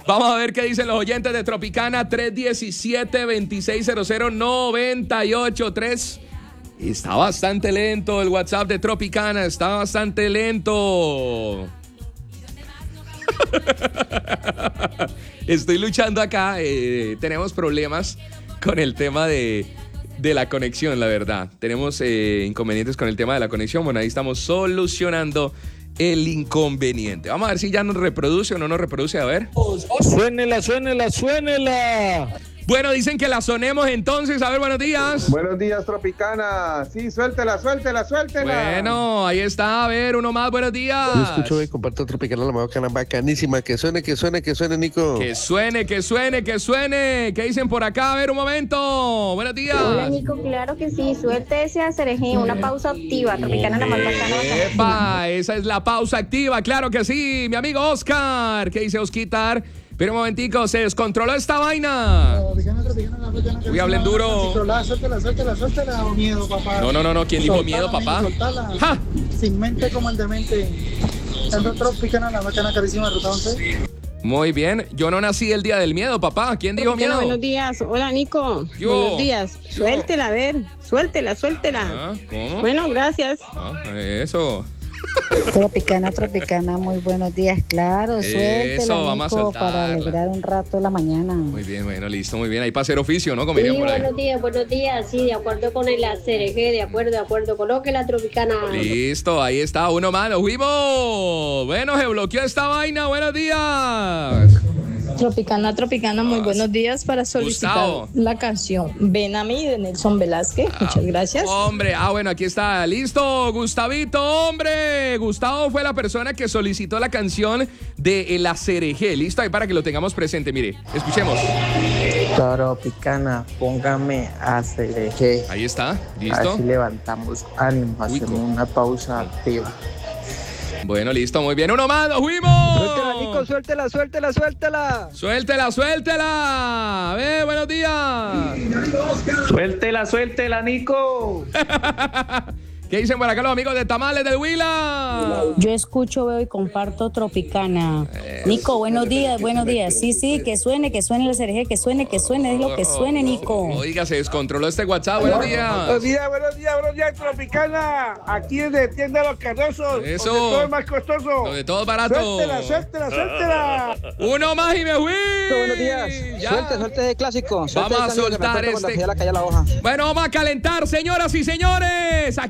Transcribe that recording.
Vamos a ver qué dicen los oyentes de Tropicana. 317-2600-983. Está bastante lento el WhatsApp de Tropicana. Está bastante lento. Estoy luchando acá. Tenemos problemas con el tema de la conexión, la verdad. Tenemos inconvenientes con el tema de la conexión. Bueno, ahí estamos solucionando el inconveniente. Vamos a ver si ya nos reproduce o no nos reproduce. A ver. Suénela, suénela, suénela. Bueno, dicen que la sonemos entonces. A ver, buenos días. Buenos días, Tropicana. Sí, suéltela, suéltela, suéltela. Bueno, ahí está. A ver, uno más. Buenos días. Yo escucho y comparto Tropicana, la bacana, bacanísima. Que suene, Nico. Que suene, que suene, que suene. ¿Qué dicen por acá? A ver, un momento. Buenos días. Hola, Nico, claro que sí. Suelte ese acerejín, una pausa activa. Tropicana, la más bacana. Epa, esa es la pausa activa. Claro que sí. Mi amigo Oscar. ¿Qué dice Osquitar? Pero un momentico, se descontroló esta vaina. Uy, hablen duro. Suéltela, o miedo, papá. No. ¿Quién dijo miedo, papá? ¡Ja! Sin mente como el demente. Tanto Tropicana, la bacana, carísima, ruta 11. Muy bien. Yo no nací el día del miedo, papá. ¿Quién dijo miedo? Buenos días. Hola, Nico. Buenos días. Suéltela, a ver. Suéltela. ¿Cómo? Bueno, gracias. Eso. Tropicana, muy buenos días, claro, suéltela, vamos a Nico, para alegrar un rato la mañana. Muy bien, bueno, listo, muy bien, ahí para hacer oficio, ¿no? Como dirían por ahí. Buenos días, sí, de acuerdo con el ACRG, de acuerdo, coloque la Tropicana. Listo, ahí está, uno más, nos fuimos. Bueno, se bloqueó esta vaina, buenos días. Tropicana, muy buenos días para solicitar Gustavo. la canción Ven a mí de Nelson Velázquez. Muchas gracias. Hombre, bueno, aquí está, listo, Gustavito, hombre. Gustavo fue la persona que solicitó la canción de El ACRG, listo, ahí para que lo tengamos presente, mire, escuchemos. Tropicana, póngame ACRG. Ahí está, listo. Así levantamos ánimo, hacemos una pausa activa. Bueno, listo, muy bien. Uno más, nos fuimos. Suéltela, Nico, suéltela. Suéltela. A ver, buenos días. Suéltela, Nico. ¿Qué dicen por acá los amigos de Tamales del Huila? Yo escucho, veo y comparto Tropicana. Nico, buenos días. Sí, que suene el CRG, que suene, es lo que suene, Nico. Oiga, se descontroló este WhatsApp, buenos días. Buenos días, Tropicana. Aquí desde Tienda Los Cardosos. Eso. Donde todo es más costoso. Donde todo es barato. Suéltela. Uno más y me fui. Buenos días. Ya. Suelte de clásico. Vamos a soltar este. Bueno, vamos a calentar, señoras y señores. Aquí